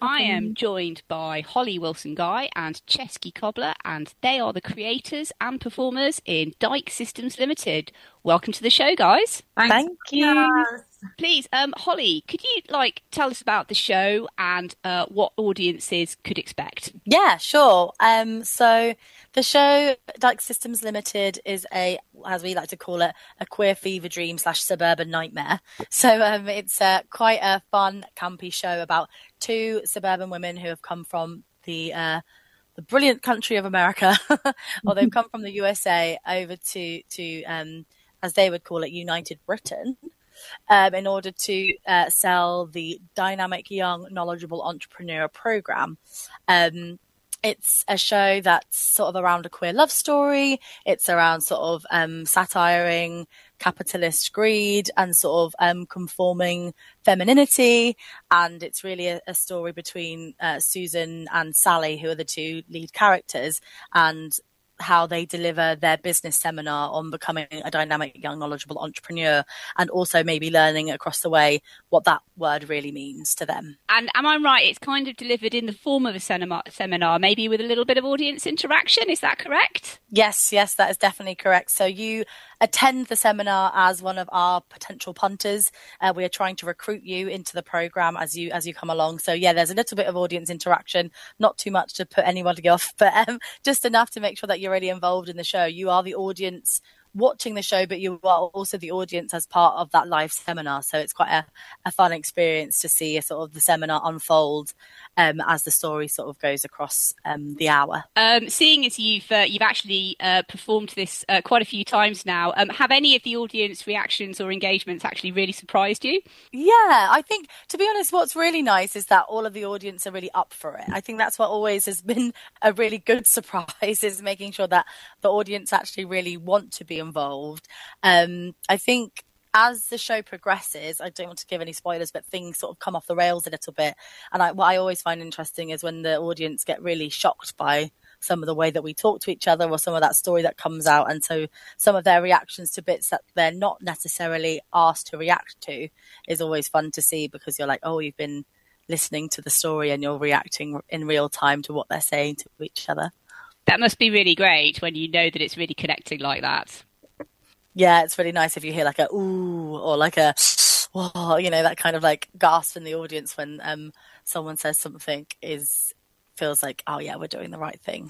I am joined by Holly Wilson-Guy and Chesky Cobbler, and they are the creators and performers in Dyke Systems Limited. Welcome to the show, guys. Thank you. Please, Holly, could you tell us about the show and what audiences could expect? Yeah, sure. So the show Dyke Systems Limited is as we like to call it, a queer fever dream / suburban nightmare. So it's quite a fun, campy show about two suburban women who have come from the brilliant country of America, or they've come from the USA over to as they would call it, United Britain. In order to sell the Dynamic Young Knowledgeable Entrepreneur program. It's a show that's sort of around a queer love story. It's around sort of satiring capitalist greed and sort of conforming femininity. And it's really a story between Susan and Sally, who are the two lead characters, and how they deliver their business seminar on becoming a dynamic young knowledgeable entrepreneur, and also maybe learning across the way what that word really means to them. And am I right, it's kind of delivered in the form of a seminar, maybe with a little bit of audience interaction, is that correct? Yes, that is definitely correct. So you attend the seminar as one of our potential punters. We are trying to recruit you into the program as you come along. So yeah, there's a little bit of audience interaction, not too much to put anybody off, but just enough to make sure that you're really involved in the show. You are the audience watching the show, but you are also the audience as part of that live seminar. So it's quite a fun experience to see a sort of the seminar unfold as the story sort of goes across the hour. Seeing as you've actually performed this quite a few times now, have any of the audience reactions or engagements actually really surprised you? Yeah, I think, to be honest, what's really nice is that all of the audience are really up for it. I think that's what always has been a really good surprise, is making sure that the audience actually really want to be involved. I think as the show progresses, I don't want to give any spoilers, but things sort of come off the rails a little bit. And what I always find interesting is when the audience get really shocked by some of the way that we talk to each other, or some of that story that comes out. And so some of their reactions to bits that they're not necessarily asked to react to is always fun to see, because you're like, oh, you've been listening to the story and you're reacting in real time to what they're saying to each other. That must be really great when you know that it's really connecting like that. Yeah, it's really nice if you hear like a ooh, or like a whoa, that kind of like gasp in the audience when someone says something feels like, oh yeah, we're doing the right thing.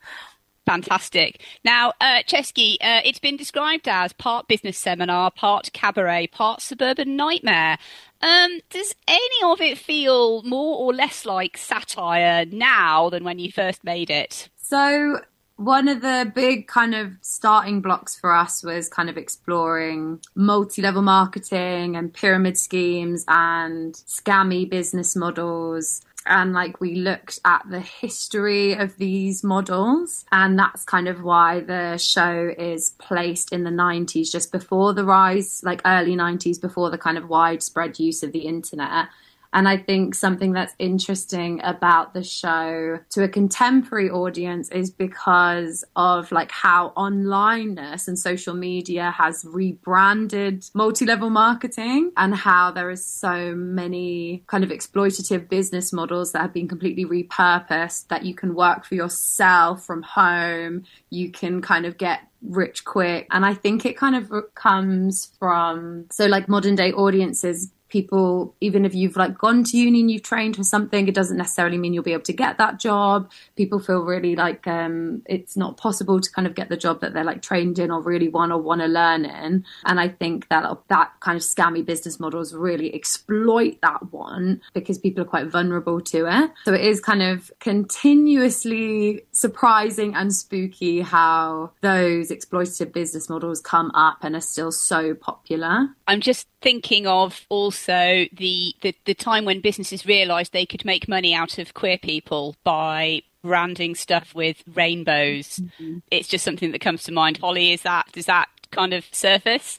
Fantastic. Now, Chesky, it's been described as part business seminar, part cabaret, part suburban nightmare. Does any of it feel more or less like satire now than when you first made it? So one of the big kind of starting blocks for us was kind of exploring multi-level marketing and pyramid schemes and scammy business models. And we looked at the history of these models, and that's kind of why the show is placed in the 90s, just before the rise, early 90s, before the kind of widespread use of the internet. And I think something that's interesting about the show to a contemporary audience is because of how onlineness and social media has rebranded multi-level marketing, and how there is so many kind of exploitative business models that have been completely repurposed, that you can work for yourself from home, you can kind of get rich quick. And I think it kind of comes from, modern day audiences, people, even if you've gone to uni and you've trained for something, it doesn't necessarily mean you'll be able to get that job. People feel really it's not possible to kind of get the job that they're trained in or really want to learn in. And I think that kind of scammy business models really exploit that one, because people are quite vulnerable to it. So it is kind of continuously surprising and spooky how those exploitative business models come up and are still so popular. I'm just thinking of also the time when businesses realised they could make money out of queer people by branding stuff with rainbows. Mm-hmm. It's just something that comes to mind. Holly, does that kind of surface?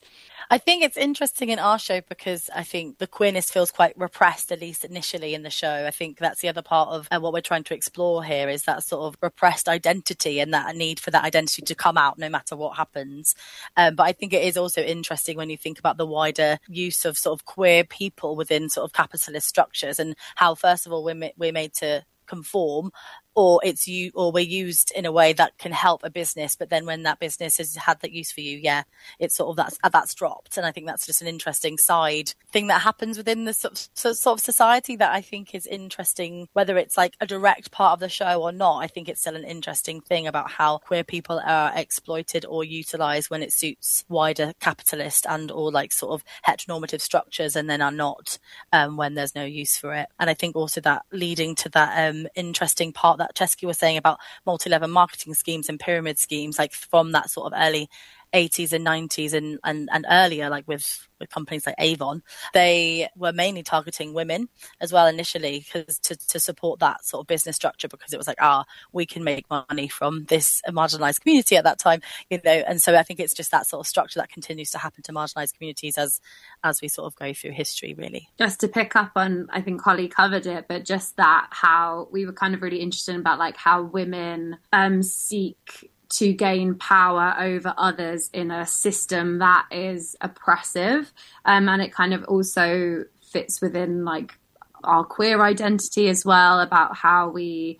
I think it's interesting in our show because I think the queerness feels quite repressed, at least initially in the show. I think that's the other part of what we're trying to explore here is that sort of repressed identity and that need for that identity to come out no matter what happens. But I think it is also interesting when you think about the wider use of sort of queer people within sort of capitalist structures and how, first of all, we're made to conform, or we're used in a way that can help a business, but then when that business has had that use for you, it's sort of that's dropped. And I think that's just an interesting side thing that happens within the sort of society that I think is interesting, whether it's like a direct part of the show or not. I think it's still an interesting thing about how queer people are exploited or utilized when it suits wider capitalist and or like sort of heteronormative structures, and then are not when there's no use for it. And I think also that leading to that interesting part that Chesky was saying about multi-level marketing schemes and pyramid schemes, like from that sort of early 80s and 90s and earlier, like with companies like Avon, they were mainly targeting women as well initially because to support that sort of business structure, because it was like, we can make money from this marginalized community at that time, and so I think it's just that sort of structure that continues to happen to marginalized communities as we sort of go through history, really. Just to pick up on, I think Holly covered it, but just that how we were kind of really interested in about like how women seek to gain power over others in a system that is oppressive. And it kind of also fits within like our queer identity as well, about how we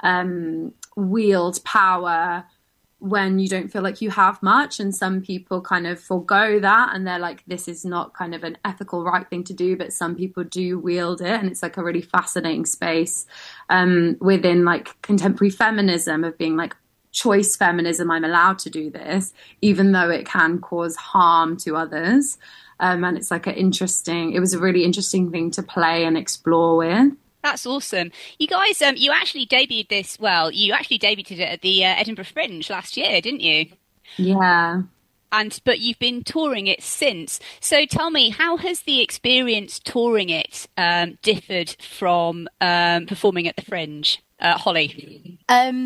wield power when you don't feel like you have much. And some people kind of forego that and they're like, this is not kind of an ethical right thing to do, but some people do wield it. And it's like a really fascinating space within like contemporary feminism of being like, choice feminism, I'm allowed to do this, even though it can cause harm to others. And it's like it was a really interesting thing to play and explore with. That's awesome. You guys, you actually debuted it at the Edinburgh Fringe last year, didn't you? Yeah. But you've been touring it since. So tell me, how has the experience touring it differed from performing at the Fringe? Holly?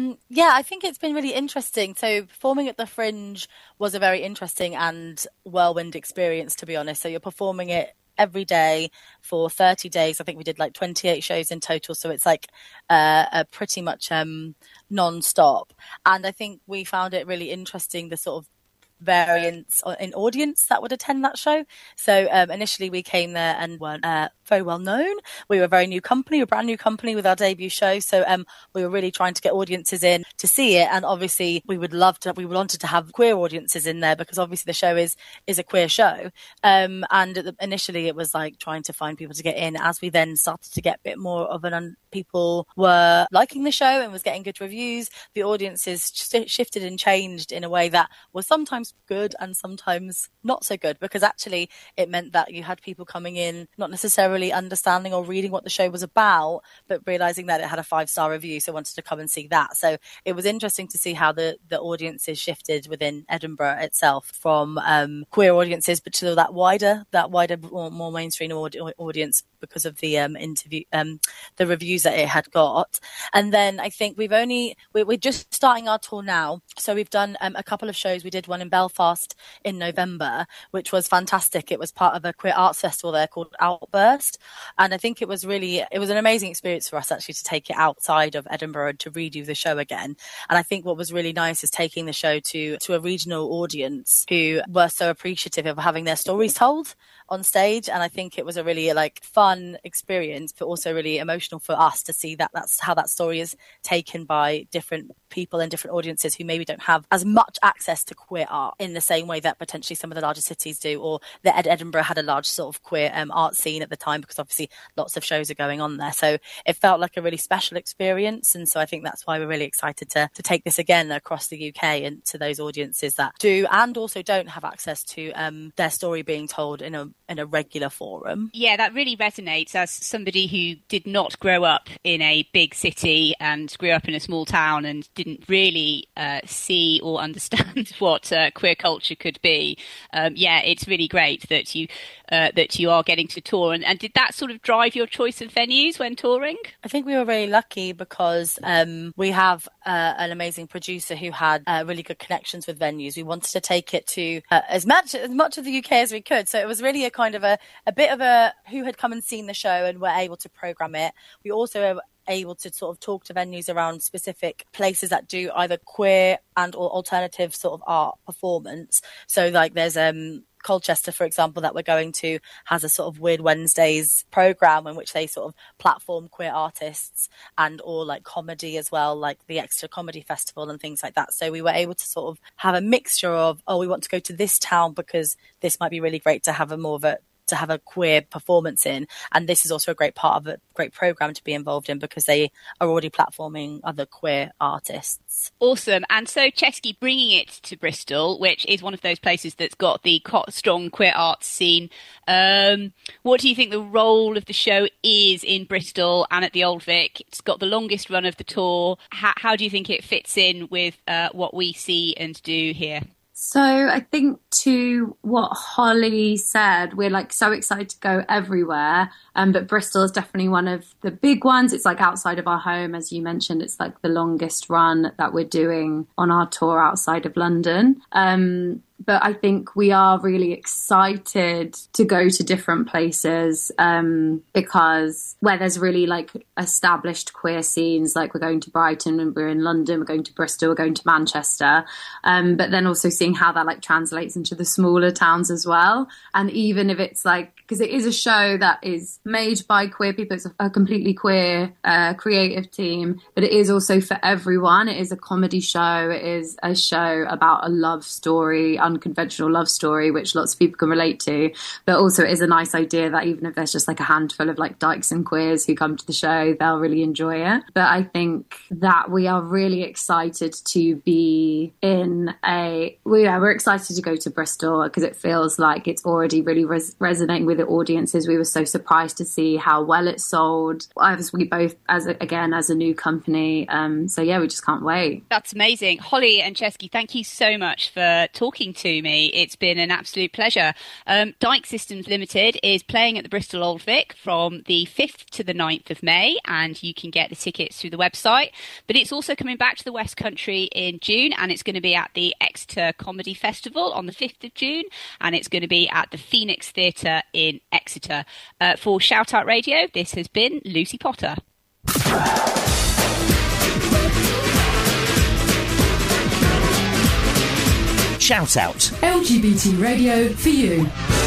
I think it's been really interesting. So performing at the Fringe was a very interesting and whirlwind experience, to be honest. So you're performing it every day for 30 days. I think we did like 28 shows in total. So it's like a pretty much non-stop. And I think we found it really interesting, the sort of variants in audience that would attend that show. So initially we came there and weren't very well known. We were a very new company, a brand new company with our debut show. So we were really trying to get audiences in to see it. And obviously we wanted to have queer audiences in there because obviously the show is a queer show. And initially it was like trying to find people to get in. As we then started to get a bit more of people were liking the show and was getting good reviews, the audiences shifted and changed in a way that was sometimes good and sometimes not so good, because actually it meant that you had people coming in not necessarily understanding or reading what the show was about, but realizing that it had a 5-star review, so wanted to come and see that. So it was interesting to see how the audiences shifted within Edinburgh itself from queer audiences, but to that wider more mainstream audience because of the the reviews that it had got. And then I think we're just starting our tour now, so we've done a couple of shows. We did one in Belfast in November, which was fantastic. It was part of a queer arts festival there called Outburst, and I think it was an amazing experience for us actually to take it outside of Edinburgh and to redo the show again. And I think what was really nice is taking the show to a regional audience who were so appreciative of having their stories told on stage. And I think it was a really fun experience, but also really emotional for us to see that that's how that story is taken by different people and different audiences who maybe don't have as much access to queer art in the same way that potentially some of the larger cities do, or that Edinburgh had a large sort of queer art scene at the time, because obviously lots of shows are going on there. So it felt like a really special experience. And so I think that's why we're really excited to take this again across the UK and to those audiences that do and also don't have access to their story being told in a in a regular forum. Yeah, that really resonates as somebody who did not grow up in a big city and grew up in a small town and didn't really see or understand what queer culture could be. Yeah, it's really great that you are getting to tour. And did that sort of drive your choice of venues when touring? I think we were really lucky because we have an amazing producer who had really good connections with venues. We wanted to take it to as much of the UK as we could. So it was really a kind of a bit of a who had come and seen the show and were able to program it. We also were able to sort of talk to venues around specific places that do either queer and or alternative sort of art performance. So like there's Colchester, for example, that we're going to has a sort of Weird Wednesdays program in which they sort of platform queer artists and or like comedy as well, like the Exeter Comedy Festival and things like that. So we were able to sort of have a mixture of, we want to go to this town because this might be really great to have to have a queer performance in, and this is also a great part of a great program to be involved in because they are already platforming other queer artists. Awesome. And so Chesky, bringing it to Bristol, which is one of those places that's got the strong queer arts scene, what do you think the role of the show is in Bristol and at the Old Vic? It's got the longest run of the tour. How do you think it fits in with what we see and do here? So I think to what Holly said, we're like so excited to go everywhere. But Bristol is definitely one of the big ones. It's like outside of our home, as you mentioned. It's like the longest run that we're doing on our tour outside of London. But I think we are really excited to go to different places because where there's really like established queer scenes, like we're going to Brighton and we're in London, we're going to Bristol, we're going to Manchester. But then also seeing how that like translates into the smaller towns as well. And even if it's like, because it is a show that is made by queer people, it's a completely queer creative team, but it is also for everyone. It is a comedy show. It is a show about a love story, unconventional love story, which lots of people can relate to. But also it is a nice idea that even if there's just like a handful of like dykes and queers who come to the show, they'll really enjoy it. But I think that we are really excited to be in we're excited to go to Bristol because it feels like it's already really resonating with the audiences. We were so surprised to see how well it sold. We both, as a new company. So yeah, we just can't wait. That's amazing. Holly and Chesky, thank you so much for talking to me. It's been an absolute pleasure. Dyke Systems Limited is playing at the Bristol Old Vic from the 5th to the 9th of May, and you can get the tickets through the website. But it's also coming back to the West Country in June, and it's going to be at the Exeter Comedy Festival on the 5th of June, and it's going to be at the Phoenix Theatre in Exeter. For Shout Out Radio, this has been Lucy Potter. Shout Out. LGBT radio for you.